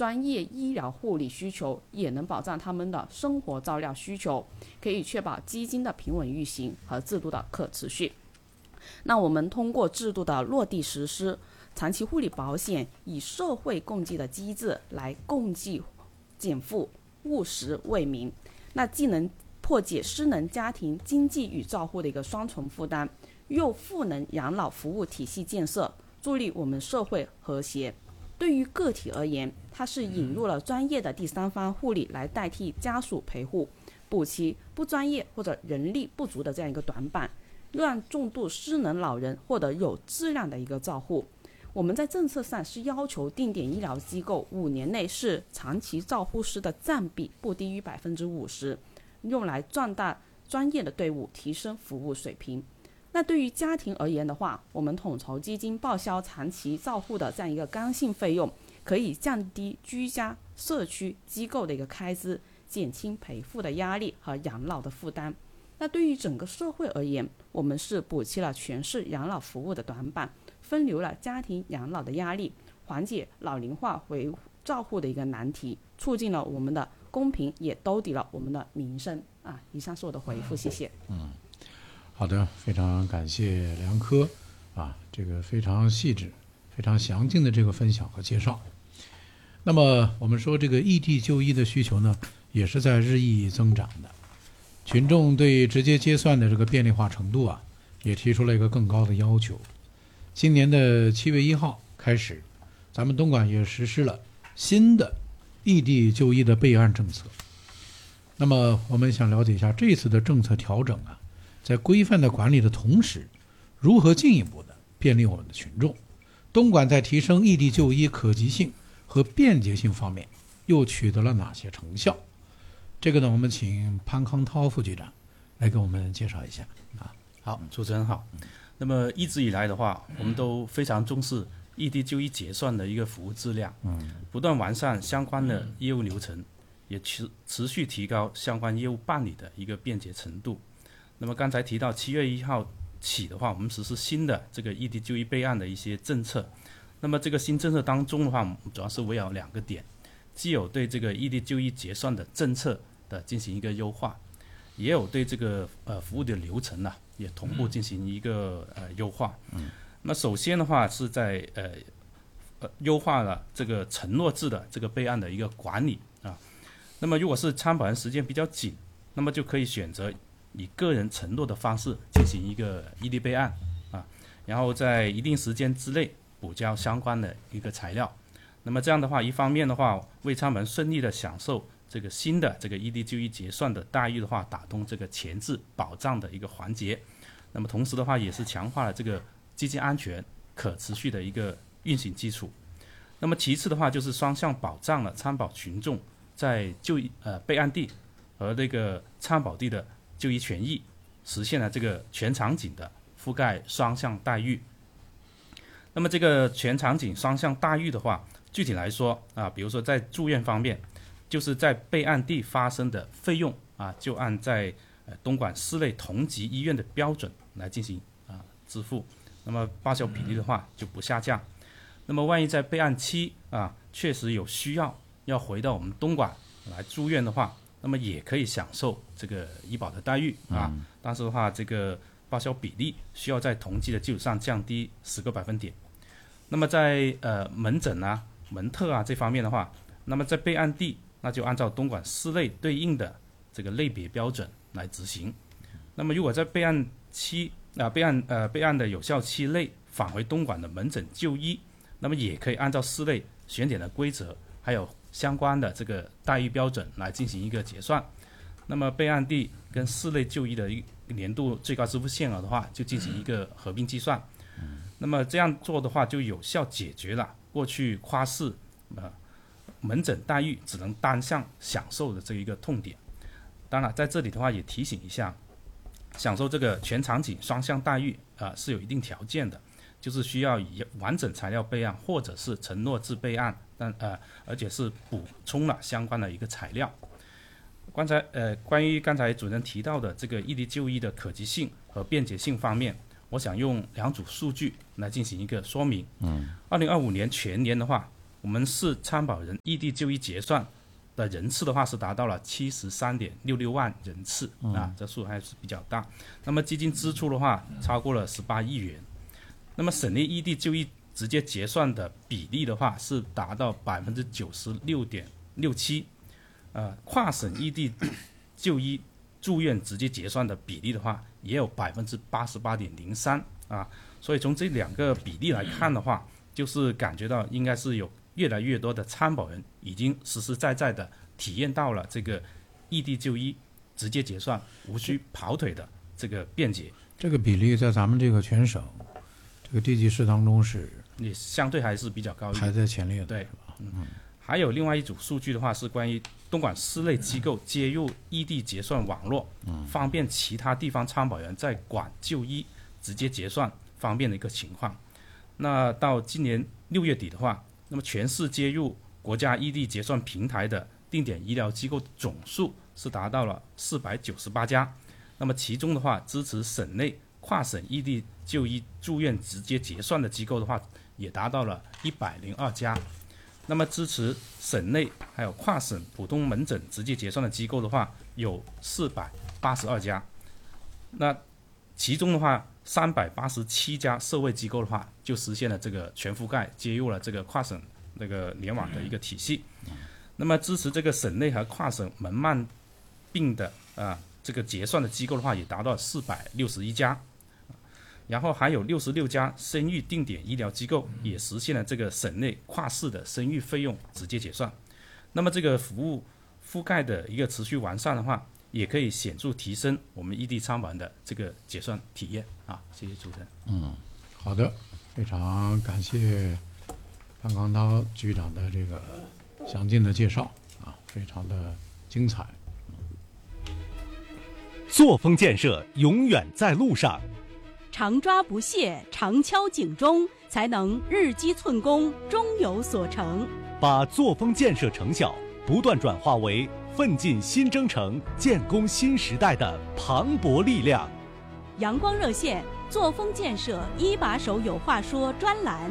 专业医疗护理需求，也能保障他们的生活照料需求，可以确保基金的平稳运行和制度的可持续。那我们通过制度的落地实施，长期护理保险以社会共济的机制来共济减负，务实为民，那既能破解失能家庭经济与照护的一个双重负担，又赋能养老服务体系建设，助力我们社会和谐。对于个体而言，它是引入了专业的第三方护理来代替家属陪护，补齐不专业或者人力不足的这样一个短板，让重度失能老人获得有质量的一个照护。我们在政策上是要求定点医疗机构5年内是长期照护师的占比不低于50%，用来壮大专业的队伍，提升服务水平。那对于家庭而言的话，我们统筹基金报销长期照护的这样一个刚性费用，可以降低居家、社区机构的一个开支，减轻陪护的压力和养老的负担。那对于整个社会而言，我们是补齐了全市养老服务的短板，分流了家庭养老的压力，缓解老龄化为照护的一个难题，促进了我们的公平，也兜底了我们的民生啊。以上是我的回复，谢谢。 好的，非常感谢梁科啊，这个非常细致、非常详尽的这个分享和介绍。那么我们说这个异地就医的需求呢，也是在日益增长的。群众对直接结算的这个便利化程度啊，也提出了一个更高的要求。今年的7月1号开始，咱们东莞也实施了新的异地就医的备案政策。那么我们想了解一下这次的政策调整啊，在规范的管理的同时，如何进一步的便利我们的群众？东莞在提升异地就医可及性和便捷性方面又取得了哪些成效？这个呢，我们请潘康涛副局长来给我们介绍一下啊。 好，主持人好。那么一直以来的话，我们都非常重视异地就医结算的一个服务质量，不断完善相关的业务流程，也持续提高相关业务办理的一个便捷程度。那么刚才提到7月1号起的话，我们实施新的这个异地就医备案的一些政策。那么这个新政策当中的话，主要是围绕2个点，既有对这个异地就医结算的政策的进行一个优化，也有对这个服务的流程呢，也同步进行一个优化。那首先的话是在优化了这个承诺制的这个备案的一个管理啊。那么如果是参保人时间比较紧，那么就可以选择以个人承诺的方式进行一个异地备案啊，然后在一定时间之内补交相关的一个材料。那么这样的话，一方面的话为参保人顺利的享受这个新的这个异地就医结算的待遇的话，打通这个前置保障的一个环节。那么同时的话，也是强化了这个基金安全可持续的一个运行基础。那么其次的话，就是双向保障了参保群众在备案地和这个参保地的就医权益，实现了这个全场景的覆盖双向待遇。那么这个全场景双向待遇的话，具体来说啊，比如说在住院方面，就是在备案地发生的费用啊，就按在东莞市内同级医院的标准来进行支付。那么报销比例的话就不下降。那么万一在备案期啊，确实有需要回到我们东莞来住院的话，那么也可以享受这个医保的待遇啊。但是的话，这个报销比例需要在同级的基础上降低10个百分点。那么在门诊啊、门特啊这方面的话，那么在备案地那就按照东莞市内对应的这个类别标准来执行。那么如果在备案的有效期内返回东莞的门诊就医，那么也可以按照市内选点的规则，还有相关的这个待遇标准来进行一个结算。那么备案地跟市内就医的一年度最高支付限额的话，就进行一个合并计算。那么这样做的话，就有效解决了过去跨市门诊待遇只能单向享受的这一个痛点。当然在这里的话也提醒一下，享受这个全场景双向待遇是有一定条件的，就是需要以完整材料备案或者是承诺制备案，而且是补充了相关的一个材料。关于刚才主任提到的这个异地就医的可及性和便捷性方面，我想用2组数据来进行一个说明。2025年全年的话， 我们市参保人异地就医结算的人次的话是达到了73.66万人次啊，这数还是比较大。那么基金支出的话超过了18亿元。那么省内异地就医直接结算的比例的话是达到96.67%，跨省异地就医住院直接结算的比例的话也有88.03%啊。所以从这两个比例来看的话，就是感觉到应该是有越来越多的参保人已经实实在在的体验到了这个异地就医直接结算无需跑腿的这个便捷。 这个比例在咱们这个全省这个地级市当中是也相对还是比较高一点， 排在前列的， 对， 是吧？ 还有另外一组数据的话是关于东莞市内机构接入异地结算网络，方便其他地方参保人在莞就医直接结算方便的一个情况。那到今年6月底的话，那么全市接入国家异地结算平台的定点医疗机构总数是达到了498家，那么其中的话支持省内跨省异地就医住院直接结算的机构的话也达到了102家，那么支持省内还有跨省普通门诊直接结算的机构的话有482家，那其中的话387家社会机构的话就实现了这个全覆盖，接入了这个跨省那个联网的一个体系。那么支持这个省内和跨省门慢病的这个结算的机构的话也达到461家，然后还有66家生育定点医疗机构也实现了这个省内跨市的生育费用直接结算。那么这个服务覆盖的一个持续完善的话，也可以显著提升我们异地参保人的这个结算体验啊。谢谢主持人。 好的，非常感谢潘康涛局长的这个详尽的介绍啊，非常的精彩。 作风建设永远在路上， 常抓不懈，常敲警钟，才能日积寸功，终有所成。 把作风建设成效不断转化为奋进新征程、建功新时代的磅礴力量。 阳光热线作风建设一把手有话说专栏。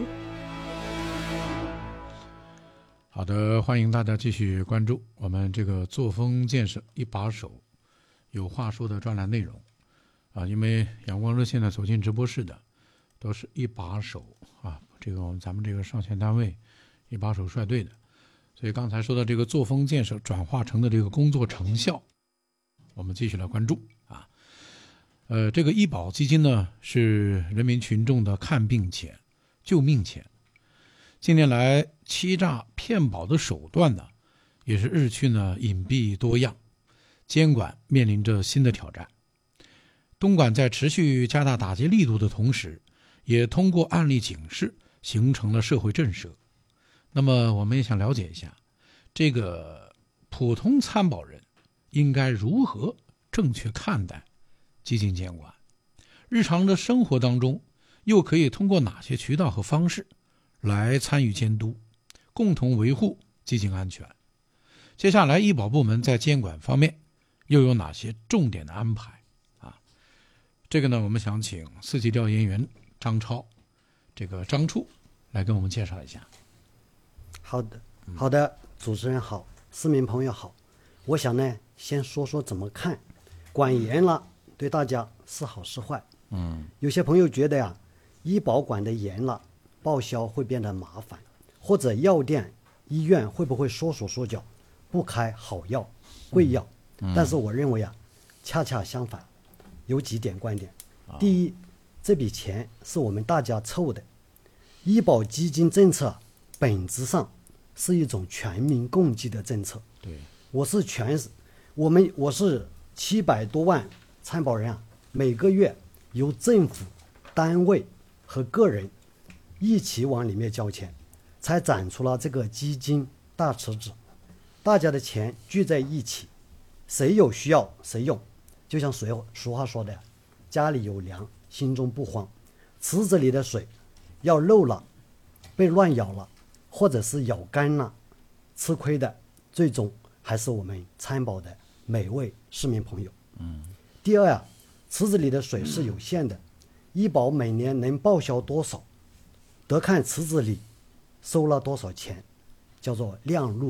好的，欢迎大家继续关注我们这个作风建设一把手有话说的专栏内容啊，因为阳光热线呢走进直播室的都是一把手啊，这个咱们这个上线单位一把手率队的，所以刚才说的这个作风建设转化成的这个工作成效，我们继续来关注啊。这个医保基金呢是人民群众的看病钱、救命钱。近年来，欺诈骗保的手段呢，也是日趋隐蔽多样，监管面临着新的挑战。东莞在持续加大打击力度的同时，也通过案例警示，形成了社会震慑。那么，我们也想了解一下，这个普通参保人应该如何正确看待基金监管？日常的生活当中，又可以通过哪些渠道和方式来参与监督，共同维护基金安全？接下来医保部门在监管方面又有哪些重点的安排啊？这个呢，我们想请4级调研员张超，这个张处来跟我们介绍一下。 好的，主持人好，市民朋友好。我想呢，先说说怎么看，管严了对大家是好是坏。有些朋友觉得呀，医保管得严了，报销会变得麻烦，或者药店、医院会不会缩手缩脚，不开好药、贵药？但是我认为啊，恰恰相反，有几点观点。第一，这笔钱是我们大家凑的，医保基金政策本质上是一种全民共济的政策。 对， 我是700多万参保人啊，每个月由政府单位和个人一起往里面交钱，才长出了这个基金大池子。大家的钱聚在一起，谁有需要谁用。就像俗话说的，家里有粮，心中不慌。池子里的水要漏了，被乱舀了，或者是舀干了，吃亏的最终还是我们参保的每位市民朋友。第二啊，池子里的水是有限的，医保每年能报销多少，得看池子里收了多少钱。 叫做量入